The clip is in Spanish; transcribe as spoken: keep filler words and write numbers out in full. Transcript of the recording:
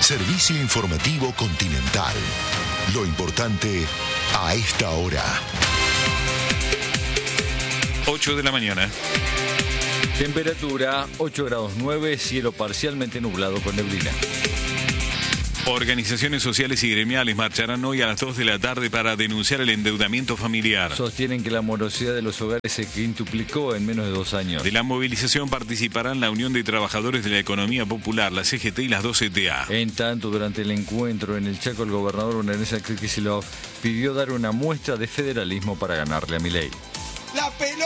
Servicio informativo Continental. Lo importante a esta hora. ocho de la mañana. Temperatura ocho grados nueve, cielo parcialmente nublado con neblina. Organizaciones sociales y gremiales marcharán hoy a las dos de la tarde para denunciar el endeudamiento familiar. Sostienen que la morosidad de los hogares se quintuplicó en menos de dos años. De la movilización participarán la Unión de Trabajadores de la Economía Popular, la C G T y las dos C T A. En tanto, durante el encuentro en el Chaco, el gobernador bonaerense Kicillof pidió dar una muestra de federalismo para ganarle a Milei. La pelota.